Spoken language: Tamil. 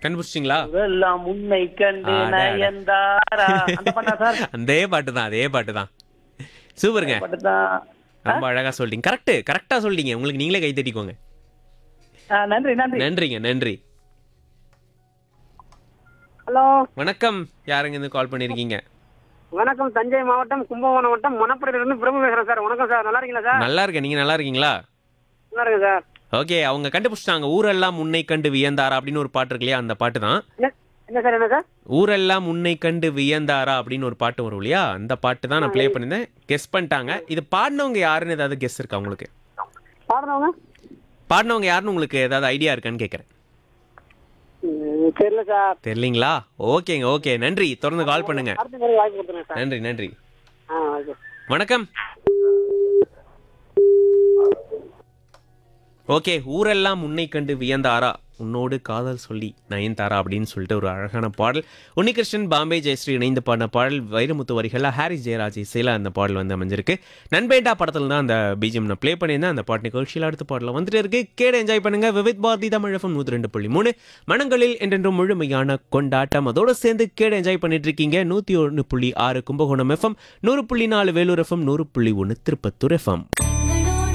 கண்டுபிடிச்சிங்களா? எல்லாம் உன்னை கண்டு நயன்தாரா அந்த பாட்டா சார்? அதே பாட்டு தான், அதே பாட்டு தான். சூப்பருங்க. பாட்டு தான். ரொம்ப அழகா சொல்லிட்டீங்க. கரெக்டா சொல்லிட்டீங்க. உங்களுக்கு நீங்களே கை தட்டிக்கோங்க. நன்றி நன்றி. நன்றிங்க, நன்றி. ஹலோ வணக்கம். யாருங்க இருந்து கால் பண்ணிருக்கீங்க? வணக்கம். தஞ்சை மாவட்டம் கும்பகோணம் வட்டம் மணப்படையிலிருந்து பிரபு பேசுறேன் சார். வணக்கம் சார். நல்லா இருக்கீங்களா சார்? நல்லா இருக்கேன். நீங்க நல்லா இருக்கீங்களா? நல்லா இருக்கு சார். ஓகே, அவங்க கண்டுபிடிச்சிட்டாங்க. ஊரெல்லாம் உன்னை கண்டு வியந்தாரா அப்படின்னு ஒரு பாட்டு இருக்கு இல்லையா, அந்த பாட்டு தான். என்ன சார்? என்ன சார்? ஊரெல்லாம் உன்னை கண்டு வியந்தாரா அப்படின்னு ஒரு பாட்டு வரும் இல்லையா, அந்த பாட்டு தான் நான் ப்ளே பண்ணியிருந்தேன். கெஸ் பண்ணிட்டாங்க. இது பாடினவங்க யாருன்னு ஏதாவது கெஸ் இருக்கா உங்களுக்கு? பாடுறவங்க பாடினவங்க யாருன்னு உங்களுக்கு ஏதாவது ஐடியா இருக்கான்னு கேட்குறேன். தெரியல சார். தெரியலீங்களா? ஓகேங்க, ஓகே, நன்றி. தொடர்ந்து கால் பண்ணுங்க. அடுத்த முறை வாய்ப்பு கொடுத்துருங்க சார். நன்றி, நன்றி. ஓகே. வணக்கம். ஓகே, ஊரெல்லாம் உன்னை கண்டு வியந்தாரா, உன்னோடு காதல் சொல்லி நயன்தாரா அப்படின்னு சொல்லிட்டு ஒரு அழகான பாடல். உன்னிகிருஷ்ணன், பாம்பே ஜெயஸ்ரீ இணைந்து பாடின பாடல். வைரமுத்து வரிகளில் ஹாரிஸ் ஜெயராஜ் இசையில் அந்த பாடல் வந்து அமைஞ்சிருக்கு. நண்பேண்டா படத்தில் தான் அந்த பிஜிஎம் நான் ப்ளே பண்ணியிருந்தேன். அந்த பாட்டு நிகழ்ச்சியில் அடுத்த பாடல வந்துட்டு இருக்கு. கேட என்ஜாய் பண்ணுங்க. விவித் பாரதி தமிழ் FM 102.3 மனங்களில் என்றென்றும் முழுமையான கொண்டாட்டம். அதோட சேர்ந்து கேட என்ஜாய் பண்ணிட்டு இருக்கீங்க. 101.6 Kumbakonam FM, 100.4 Vellore FM, 100.1 Tirupattur FM.